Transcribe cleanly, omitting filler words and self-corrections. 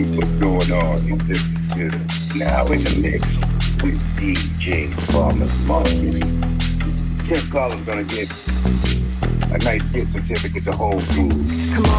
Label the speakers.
Speaker 1: What's going on? You're now in the mix with DJ Farmer's Market. Tim Collins gonna get a nice gift certificate to Whole Foods.
Speaker 2: Come on.